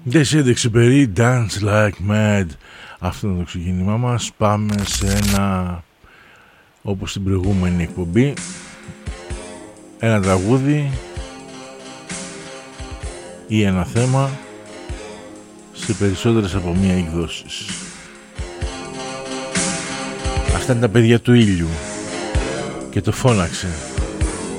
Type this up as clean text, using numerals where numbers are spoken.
Δεν σύνδεξη περί Dance Like Mad. Αυτό είναι το ξεκίνημά μας. Πάμε σε ένα, όπως στην προηγούμενη εκπομπή, ένα τραγούδι ή ένα θέμα σε περισσότερες από μία εκδόσεις. Αυτά είναι τα παιδιά του ήλιου και το φώναξε.